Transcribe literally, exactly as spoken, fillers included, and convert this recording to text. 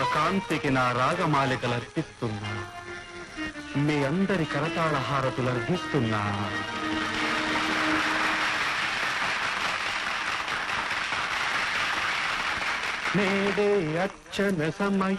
కాంతికి నా రాగమాలికలు అర్పిస్తున్నా. మీ అందరి కరతాళ హారతులు అర్పిస్తున్నా. నేడే అర్చన సమయం.